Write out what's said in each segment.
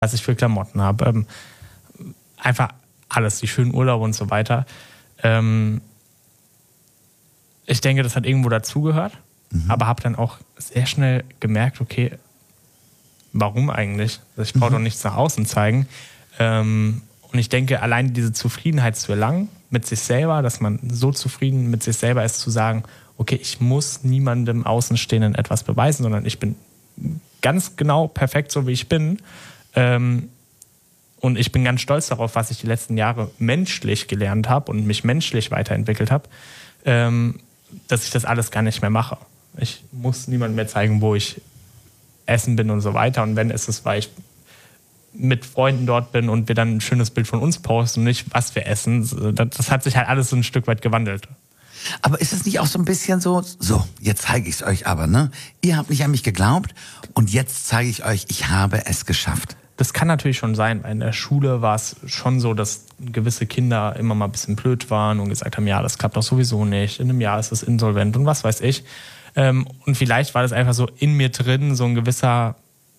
was ich für Klamotten habe. Einfach alles, die schönen Urlaube und so weiter. Ich denke, das hat irgendwo dazugehört, aber habe dann auch sehr schnell gemerkt, okay, warum eigentlich? Ich brauche doch nichts nach außen zeigen. Und ich denke, allein diese Zufriedenheit zu erlangen mit sich selber, dass man so zufrieden mit sich selber ist, zu sagen, okay, ich muss niemandem Außenstehenden etwas beweisen, sondern ich bin ganz genau perfekt, so wie ich bin. Und ich bin ganz stolz darauf, was ich die letzten Jahre menschlich gelernt habe und mich menschlich weiterentwickelt habe, dass ich das alles gar nicht mehr mache. Ich muss niemandem mehr zeigen, wo ich essen bin und so weiter. Und wenn, ist es, weil ich mit Freunden dort bin und wir dann ein schönes Bild von uns posten und nicht, was wir essen. Das hat sich halt alles so ein Stück weit gewandelt. Aber ist es nicht auch so ein bisschen so, jetzt zeige ich es euch aber, ne? Ihr habt nicht an mich geglaubt und jetzt zeige ich euch, ich habe es geschafft. Das kann natürlich schon sein. In der Schule war es schon so, dass gewisse Kinder immer mal ein bisschen blöd waren und gesagt haben, ja, das klappt doch sowieso nicht. In einem Jahr ist es insolvent und was weiß ich. Und vielleicht war das einfach so in mir drin, so ein gewisser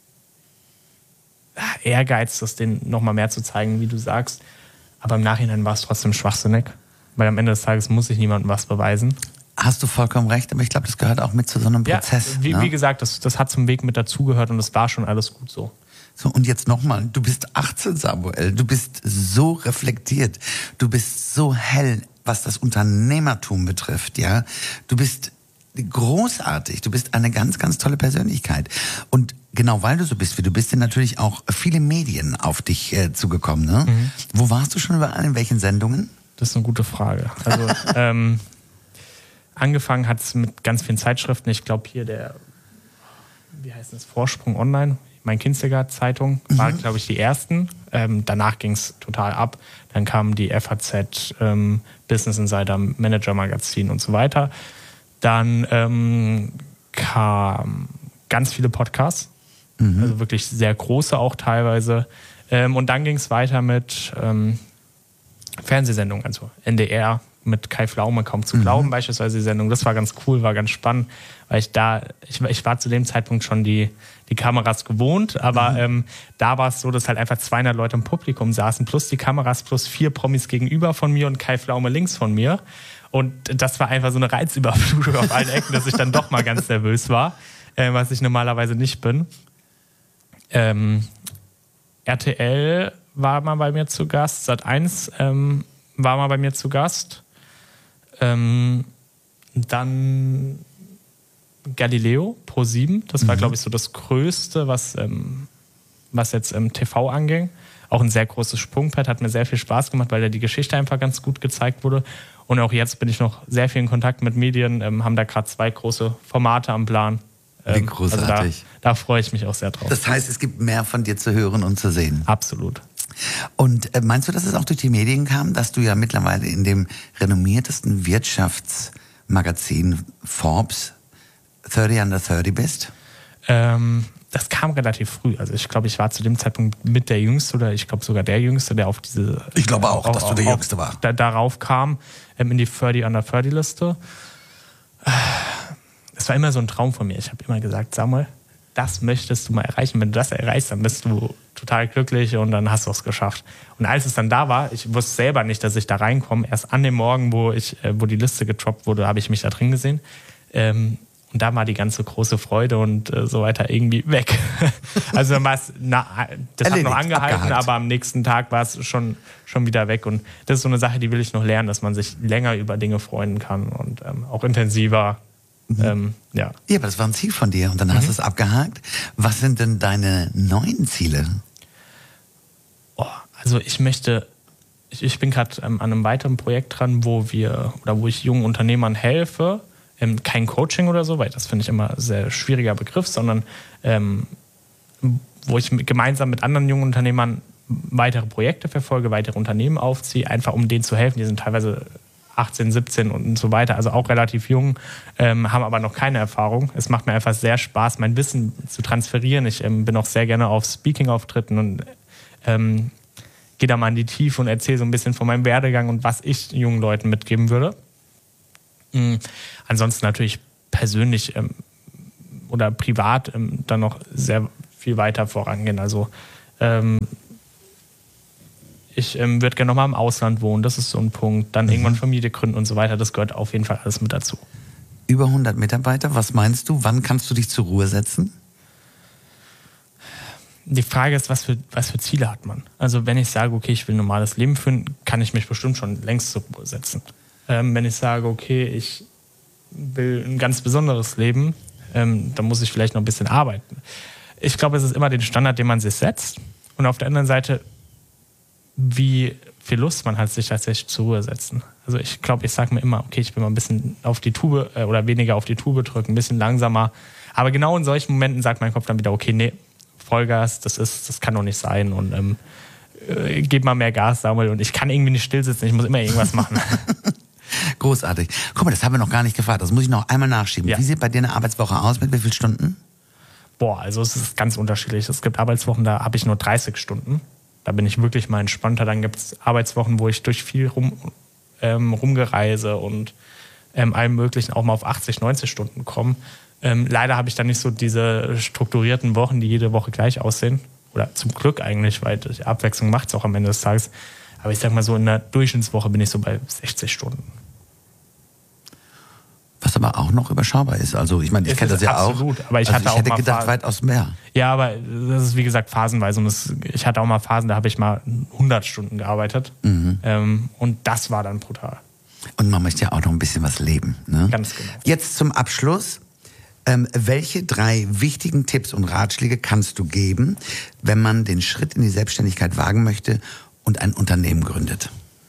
Ehrgeiz, das denen nochmal mehr zu zeigen, wie du sagst. Aber im Nachhinein war es trotzdem schwachsinnig. Weil am Ende des Tages muss ich niemandem was beweisen. Hast du vollkommen recht, aber ich glaube, das gehört auch mit zu so einem Prozess. Ja, wie gesagt, das hat zum Weg mit dazugehört und das war schon alles gut so. So, und jetzt nochmal, du bist 18, Samuel, du bist so reflektiert, du bist so hell, was das Unternehmertum betrifft, ja. Du bist großartig, du bist eine ganz, ganz tolle Persönlichkeit. Und genau weil du so bist, wie du bist, sind natürlich auch viele Medien auf dich zugekommen, ne? Wo warst du schon überall, in welchen Sendungen? Das ist eine gute Frage. Also, angefangen hat es mit ganz vielen Zeitschriften. Ich glaube hier wie heißt das, Vorsprung Online, mein Kinziger-Zeitung, war, glaube ich, die ersten. Danach ging es total ab. Dann kamen die FAZ, Business Insider, Manager Magazin und so weiter. Dann kamen ganz viele Podcasts, also wirklich sehr große auch teilweise. Und dann ging es weiter mit Fernsehsendungen, also NDR mit Kai Pflaume, kaum zu glauben, beispielsweise die Sendung. Das war ganz cool, war ganz spannend, weil ich war zu dem Zeitpunkt schon die Kameras gewohnt, aber da war es so, dass halt einfach 200 Leute im Publikum saßen, plus die Kameras, plus 4 Promis gegenüber von mir und Kai Pflaume links von mir. Und das war einfach so eine Reizüberflutung auf allen Ecken, dass ich dann doch mal ganz nervös war, was ich normalerweise nicht bin. RTL war mal bei mir zu Gast, Sat.1 war mal bei mir zu Gast. Dann Galileo, Pro7, das war, glaube ich, so das Größte, was jetzt im TV anging. Auch ein sehr großes Sprungbrett, hat mir sehr viel Spaß gemacht, weil da die Geschichte einfach ganz gut gezeigt wurde. Und auch jetzt bin ich noch sehr viel in Kontakt mit Medien, haben da gerade 2 große Formate am Plan. Wie großartig. Also da freue ich mich auch sehr drauf. Das heißt, es gibt mehr von dir zu hören und zu sehen. Absolut. Und meinst du, dass es auch durch die Medien kam, dass du ja mittlerweile in dem renommiertesten Wirtschaftsmagazin Forbes 30 under 30 bist? Das kam relativ früh. Also ich glaube, ich war zu dem Zeitpunkt mit der Jüngste oder ich glaube sogar der Jüngste, der auf diese... Ich glaube auch, dass du der Jüngste war. Darauf kam, in die 30 under 30 Liste. Es war immer so ein Traum von mir. Ich habe immer gesagt, Samuel, das möchtest du mal erreichen. Wenn du das erreichst, dann bist du total glücklich und dann hast du es geschafft. Und als es dann da war, ich wusste selber nicht, dass ich da reinkomme. Erst an dem Morgen, wo die Liste getroppt wurde, habe ich mich da drin gesehen. Und da war die ganze große Freude und so weiter irgendwie weg. Also dann war es, das hat noch angehalten, abgehakt. Aber am nächsten Tag war es schon wieder weg. Und das ist so eine Sache, die will ich noch lernen, dass man sich länger über Dinge freuen kann und auch intensiver. Ja, aber das war ein Ziel von dir und dann hast du es abgehakt. Was sind denn deine neuen Ziele? Also ich bin gerade an einem weiteren Projekt dran, wo ich jungen Unternehmern helfe. Kein Coaching oder so, weil das finde ich immer ein sehr schwieriger Begriff, sondern wo ich gemeinsam mit anderen jungen Unternehmern weitere Projekte verfolge, weitere Unternehmen aufziehe, einfach um denen zu helfen. Die sind teilweise 18, 17 und so weiter, also auch relativ jung, haben aber noch keine Erfahrung. Es macht mir einfach sehr Spaß, mein Wissen zu transferieren. Ich bin auch sehr gerne auf Speaking-Auftritten und gehe da mal in die Tiefe und erzähle so ein bisschen von meinem Werdegang und was ich jungen Leuten mitgeben würde. Ansonsten natürlich persönlich oder privat dann noch sehr viel weiter vorangehen. Also Ich würde gerne nochmal im Ausland wohnen, das ist so ein Punkt. Dann irgendwann Familie gründen und so weiter, das gehört auf jeden Fall alles mit dazu. Über 100 Mitarbeiter, was meinst du? Wann kannst du dich zur Ruhe setzen? Die Frage ist, was für Ziele hat man? Also wenn ich sage, okay, ich will ein normales Leben führen, kann ich mich bestimmt schon längst zur Ruhe setzen. Wenn ich sage, okay, ich will ein ganz besonderes Leben, dann muss ich vielleicht noch ein bisschen arbeiten. Ich glaube, es ist immer den Standard, den man sich setzt. Und auf der anderen Seite, wie viel Lust man hat, sich tatsächlich zur Ruhe setzen. Also ich glaube, ich sage mir immer, okay, ich will mal ein bisschen auf die Tube oder weniger auf die Tube drücken, ein bisschen langsamer. Aber genau in solchen Momenten sagt mein Kopf dann wieder, okay, nee, Vollgas, das kann doch nicht sein. Und gib mal mehr Gas, Samuel. Und ich kann irgendwie nicht still sitzen, ich muss immer irgendwas machen. Großartig. Guck mal, das haben wir noch gar nicht gefragt. Das muss ich noch einmal nachschieben. Ja. Wie sieht bei dir eine Arbeitswoche aus? Mit wie vielen Stunden? Also es ist ganz unterschiedlich. Es gibt Arbeitswochen, da habe ich nur 30 Stunden. Da bin ich wirklich mal entspannter. Dann gibt es Arbeitswochen, wo ich durch viel rumgereise und allem Möglichen auch mal auf 80, 90 Stunden komme. Leider habe ich dann nicht so diese strukturierten Wochen, die jede Woche gleich aussehen. Oder zum Glück eigentlich, weil die Abwechslung macht es auch am Ende des Tages. Aber ich sag mal so, in der Durchschnittswoche bin ich so bei 60 Stunden. Was aber auch noch überschaubar ist. Also ich meine, ich kenne das ja absolut, auch. Aber ich hätte gedacht, weitaus mehr. Ja, aber das ist wie gesagt phasenweise. Und ich hatte auch mal Phasen, da habe ich mal 100 Stunden gearbeitet. Und das war dann brutal. Und man möchte ja auch noch ein bisschen was leben. Ne? Ganz genau. Jetzt zum Abschluss. Welche 3 wichtigen Tipps und Ratschläge kannst du geben, wenn man den Schritt in die Selbstständigkeit wagen möchte und ein Unternehmen gründet?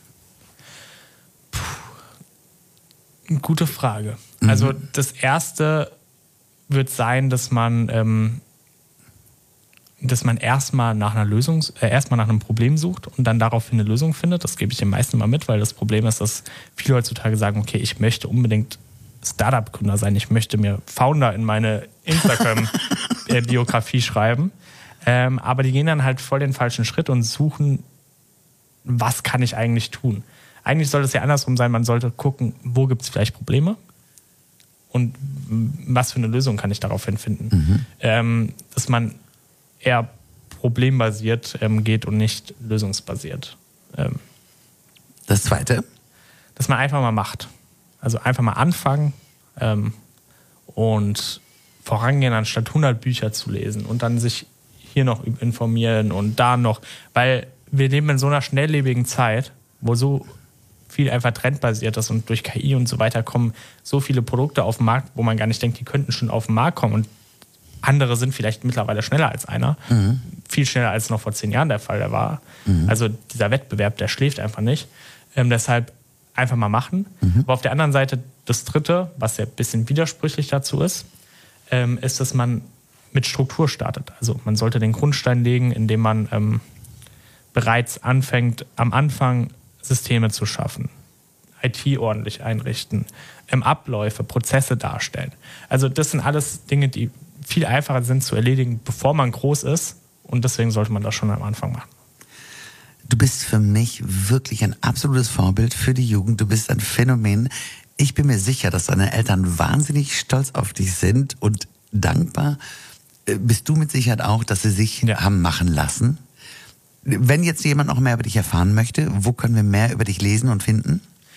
Gute Frage. Also das Erste wird sein, dass man erstmal nach einer Lösung, erstmal nach einem Problem sucht und dann daraufhin eine Lösung findet. Das gebe ich den meisten mal mit, weil das Problem ist, dass viele heutzutage sagen, okay, ich möchte unbedingt Startup-Gründer sein, ich möchte mir Founder in meine Instagram-Biografie schreiben. Aber die gehen dann halt voll den falschen Schritt und suchen, was kann ich eigentlich tun? Eigentlich sollte es ja andersrum sein, man sollte gucken, wo gibt es vielleicht Probleme und was für eine Lösung kann ich daraufhin finden. Dass man eher problembasiert geht und nicht lösungsbasiert. Das Zweite? Dass man einfach mal macht. Also einfach mal anfangen und vorangehen, anstatt 100 Bücher zu lesen und dann sich hier noch informieren und da noch. Weil wir leben in so einer schnelllebigen Zeit, wo so viel einfach trendbasiert ist und durch KI und so weiter kommen so viele Produkte auf den Markt, wo man gar nicht denkt, die könnten schon auf den Markt kommen. Und andere sind vielleicht mittlerweile schneller als einer. Viel schneller als noch vor 10 Jahren der Fall war. Also dieser Wettbewerb, der schläft einfach nicht. Deshalb einfach mal machen. Aber auf der anderen Seite, das Dritte, was ja ein bisschen widersprüchlich dazu ist, ist, dass man mit Struktur startet. Also man sollte den Grundstein legen, indem man bereits anfängt, am Anfang Systeme zu schaffen, IT ordentlich einrichten, Abläufe, Prozesse darstellen. Also das sind alles Dinge, die viel einfacher sind zu erledigen, bevor man groß ist. Und deswegen sollte man das schon am Anfang machen. Du bist für mich wirklich ein absolutes Vorbild für die Jugend. Du bist ein Phänomen. Ich bin mir sicher, dass deine Eltern wahnsinnig stolz auf dich sind und dankbar. Bist du mit Sicherheit auch, dass sie sich haben machen lassen? Wenn jetzt jemand noch mehr über dich erfahren möchte, wo können wir mehr über dich lesen und finden?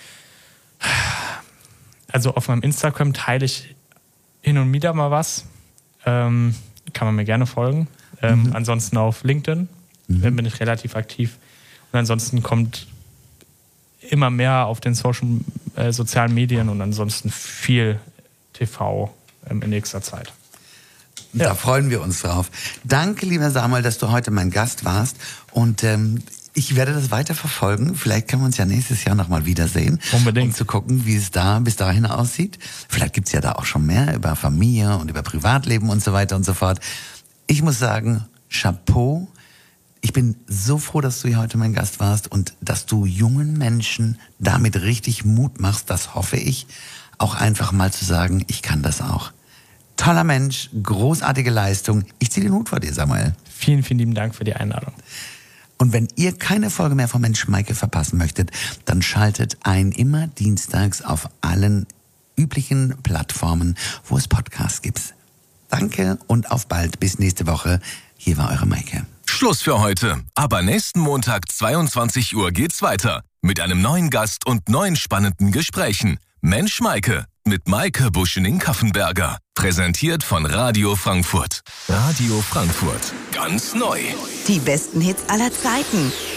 Also auf meinem Instagram teile ich hin und wieder mal was. Kann man mir gerne folgen. Ansonsten auf LinkedIn bin ich relativ aktiv. Und ansonsten kommt immer mehr auf den sozialen Medien und ansonsten viel TV in nächster Zeit. Da freuen wir uns drauf. Danke, lieber Samuel, dass du heute mein Gast warst. Und ich werde das weiter verfolgen. Vielleicht können wir uns ja nächstes Jahr nochmal wiedersehen. Unbedingt. Um zu gucken, wie es da bis dahin aussieht. Vielleicht gibt's ja da auch schon mehr über Familie und über Privatleben und so weiter und so fort. Ich muss sagen, Chapeau. Ich bin so froh, dass du hier heute mein Gast warst und dass du jungen Menschen damit richtig Mut machst. Das hoffe ich. Auch einfach mal zu sagen, ich kann das auch. Toller Mensch, großartige Leistung. Ich ziehe den Hut vor dir, Samuel. Vielen, vielen lieben Dank für die Einladung. Und wenn ihr keine Folge mehr von Mensch Maike verpassen möchtet, dann schaltet ein, immer dienstags auf allen üblichen Plattformen, wo es Podcasts gibt. Danke und auf bald. Bis nächste Woche. Hier war eure Maike. Schluss für heute. Aber nächsten Montag 22 Uhr geht's weiter. Mit einem neuen Gast und neuen spannenden Gesprächen. Mensch Maike mit Maike Buschening-Kaffenberger. Präsentiert von Radio Frankfurt. Radio Frankfurt. Ganz neu. Die besten Hits aller Zeiten.